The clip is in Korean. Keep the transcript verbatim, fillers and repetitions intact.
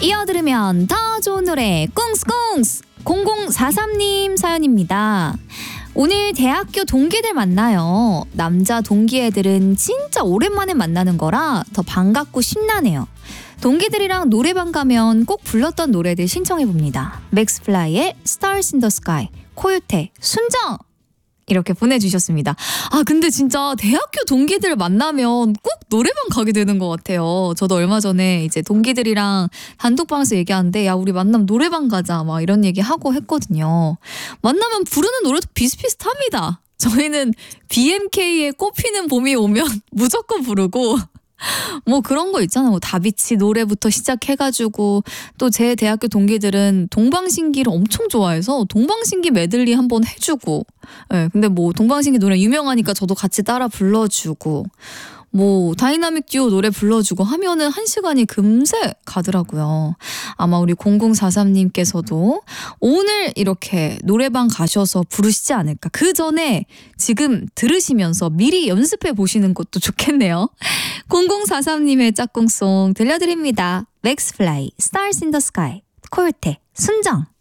이어 들으면 더 좋은 노래 꿍스꿍스 공공사삼님 사연입니다. 오늘 대학교 동기들 만나요. 남자 동기 애들은 진짜 오랜만에 만나는 거라 더 반갑고 신나네요. 동기들이랑 노래방 가면 꼭 불렀던 노래들 신청해봅니다. 맥스플라이의 Stars in the Sky, 코요태, 순정! 이렇게 보내주셨습니다. 아 근데 진짜 대학교 동기들 만나면 꼭 노래방 가게 되는 것 같아요. 저도 얼마 전에 이제 동기들이랑 단톡방에서 얘기하는데 야 우리 만나면 노래방 가자 막 이런 얘기 하고 했거든요. 만나면 부르는 노래도 비슷비슷합니다. 저희는 비엠케이의 꽃피는 봄이 오면 무조건 부르고 뭐 그런 거 있잖아요. 뭐 다비치 노래부터 시작해가지고 또 제 대학교 동기들은 동방신기를 엄청 좋아해서 동방신기 메들리 한번 해주고 네, 근데 뭐 동방신기 노래 유명하니까 저도 같이 따라 불러주고 뭐 다이나믹 듀오 노래 불러주고 하면은 한 시간이 금세 가더라고요. 아마 우리 공공사삼님께서도 오늘 이렇게 노래방 가셔서 부르시지 않을까. 그 전에 지금 들으시면서 미리 연습해 보시는 것도 좋겠네요. 공공사삼님의 짝꿍송 들려드립니다. 맥스플라이, Stars in the Sky, 코요태, 순정.